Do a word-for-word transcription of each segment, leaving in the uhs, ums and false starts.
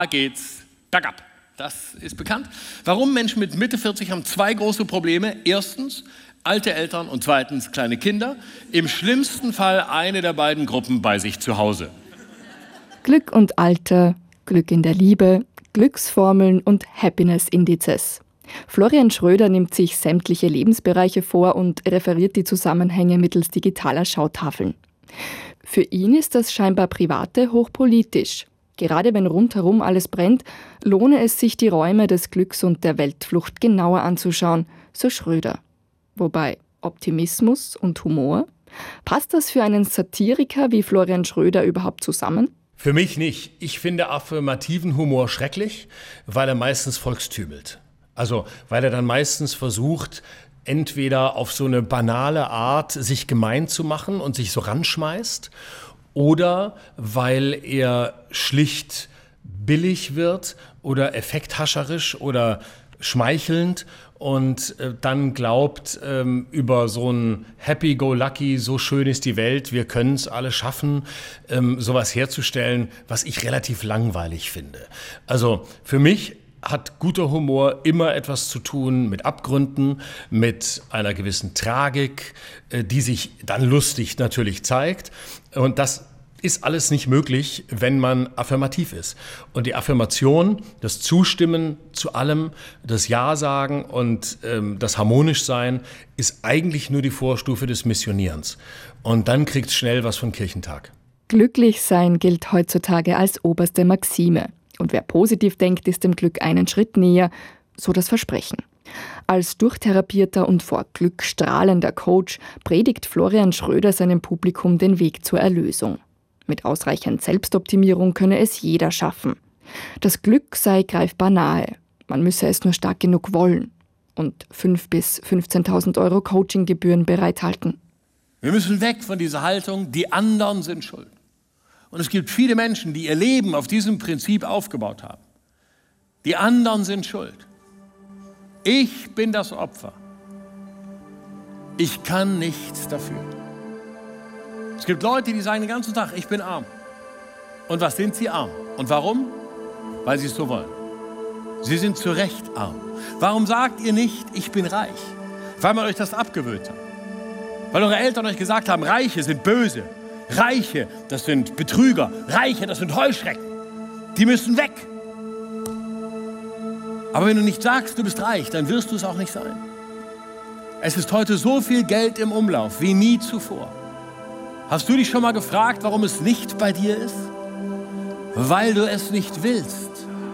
Da geht's bergab. Das ist bekannt. Warum? Menschen mit Mitte vierzig haben zwei große Probleme. Erstens alte Eltern und zweitens kleine Kinder. Im schlimmsten Fall eine der beiden Gruppen bei sich zu Hause. Glück und Alter, Glück in der Liebe, Glücksformeln und Happiness-Indizes. Florian Schröder nimmt sich sämtliche Lebensbereiche vor und referiert die Zusammenhänge mittels digitaler Schautafeln. Für ihn ist das scheinbar Private hochpolitisch. Gerade wenn rundherum alles brennt, lohne es sich, die Räume des Glücks und der Weltflucht genauer anzuschauen, so Schröder. Wobei Optimismus und Humor? Passt das für einen Satiriker wie Florian Schröder überhaupt zusammen? Für mich nicht. Ich finde affirmativen Humor schrecklich, weil er meistens volkstümelt. Also weil er dann meistens versucht, entweder auf so eine banale Art sich gemein zu machen und sich so ranschmeißt, oder weil er schlicht billig wird oder effekthascherisch oder schmeichelnd und äh, dann glaubt, ähm, über so ein Happy-Go-Lucky, so schön ist die Welt, wir können es alle schaffen, ähm, sowas herzustellen, was ich relativ langweilig finde. Also für mich hat guter Humor immer etwas zu tun mit Abgründen, mit einer gewissen Tragik, die sich dann lustig natürlich zeigt. Und das ist alles nicht möglich, wenn man affirmativ ist. Und die Affirmation, das Zustimmen zu allem, das Ja sagen und ähm, das harmonisch sein, ist eigentlich nur die Vorstufe des Missionierens. Und dann kriegt es schnell was von Kirchentag. Glücklich sein gilt heutzutage als oberste Maxime. Und wer positiv denkt, ist dem Glück einen Schritt näher, so das Versprechen. Als durchtherapierter und vor Glück strahlender Coach predigt Florian Schröder seinem Publikum den Weg zur Erlösung. Mit ausreichend Selbstoptimierung könne es jeder schaffen. Das Glück sei greifbar nahe. Man müsse es nur stark genug wollen. Und fünftausend bis fünfzehntausend Euro Coachinggebühren bereithalten. Wir müssen weg von dieser Haltung, die anderen sind schuld. Und es gibt viele Menschen, die ihr Leben auf diesem Prinzip aufgebaut haben. Die anderen sind schuld. Ich bin das Opfer. Ich kann nichts dafür. Es gibt Leute, die sagen den ganzen Tag, ich bin arm. Und was sind sie arm? Und warum? Weil sie es so wollen. Sie sind zu Recht arm. Warum sagt ihr nicht, ich bin reich? Weil man euch das abgewöhnt hat. Weil eure Eltern euch gesagt haben, Reiche sind böse. Reiche, das sind Betrüger. Reiche, das sind Heuschrecken. Die müssen weg. Aber wenn du nicht sagst, du bist reich, dann wirst du es auch nicht sein. Es ist heute so viel Geld im Umlauf wie nie zuvor. Hast du dich schon mal gefragt, warum es nicht bei dir ist? Weil du es nicht willst.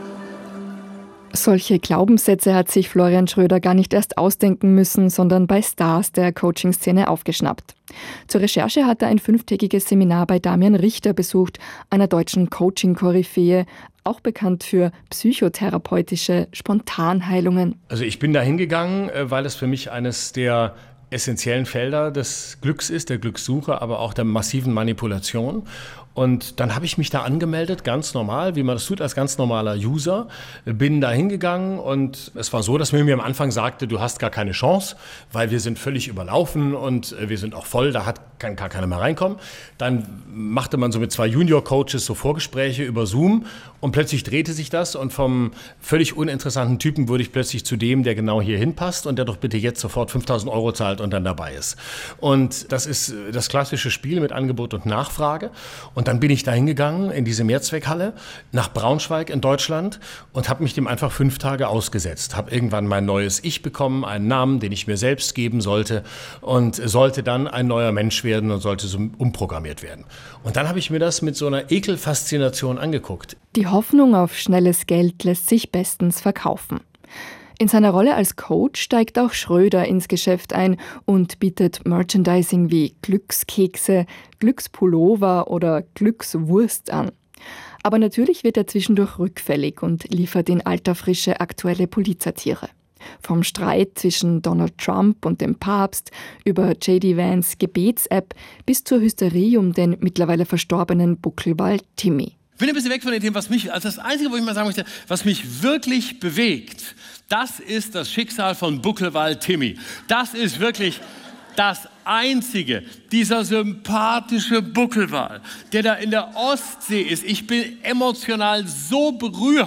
Solche Glaubenssätze hat sich Florian Schröder gar nicht erst ausdenken müssen, sondern bei Stars der Coaching-Szene aufgeschnappt. Zur Recherche hat er ein fünftägiges Seminar bei Damian Richter besucht, einer deutschen Coaching-Koryphäe, auch bekannt für psychotherapeutische Spontanheilungen. Also ich bin da hingegangen, weil es für mich eines der essentiellen Felder des Glücks ist, der Glückssuche, aber auch der massiven Manipulation. Und dann habe ich mich da angemeldet, ganz normal, wie man das tut als ganz normaler User. Bin da hingegangen und es war so, dass man mir am Anfang sagte, du hast gar keine Chance, weil wir sind völlig überlaufen und wir sind auch voll, da hat, kann gar keiner mehr reinkommen. Dann machte man so mit zwei Junior-Coaches so Vorgespräche über Zoom und plötzlich drehte sich das und vom völlig uninteressanten Typen wurde ich plötzlich zu dem, der genau hier hinpasst und der doch bitte jetzt sofort fünftausend Euro zahlt und dann dabei ist. Und das ist das klassische Spiel mit Angebot und Nachfrage. Und dann bin ich da hingegangen in diese Mehrzweckhalle nach Braunschweig in Deutschland und habe mich dem einfach fünf Tage ausgesetzt. Habe irgendwann mein neues Ich bekommen, einen Namen, den ich mir selbst geben sollte und sollte dann ein neuer Mensch werden und sollte so umprogrammiert werden. Und dann habe ich mir das mit so einer Ekelfaszination angeguckt. Die Hoffnung auf schnelles Geld lässt sich bestens verkaufen. In seiner Rolle als Coach steigt auch Schröder ins Geschäft ein und bietet Merchandising wie Glückskekse, Glückspullover oder Glückswurst an. Aber natürlich wird er zwischendurch rückfällig und liefert in alter Frische aktuelle Politsatire. Vom Streit zwischen Donald Trump und dem Papst über J D Vance Gebets-App bis zur Hysterie um den mittlerweile verstorbenen Buckelwal Timmy. Ich bin ein bisschen weg von den Themen, was mich, also das Einzige, wo ich mal sagen möchte, was mich wirklich bewegt, das ist das Schicksal von Buckelwal Timmy. Das ist wirklich, Das Einzige, dieser sympathische Buckelwal, der da in der Ostsee ist, ich bin emotional so berührt.